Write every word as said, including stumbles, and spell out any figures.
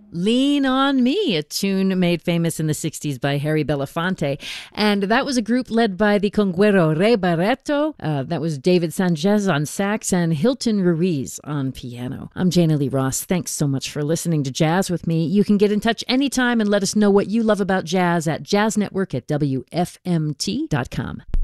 Lean on Me, a tune made famous in the sixties by Harry Belafonte. And that was a group led by the conguero Ray Barreto. Uh, that was David Sanchez on sax and Hilton Ruiz on piano. I'm Jana Lee Ross. Thanks so much for listening to Jazz with me. You can get in touch anytime and let us know what you love about jazz at jazz network at W F M T dot com.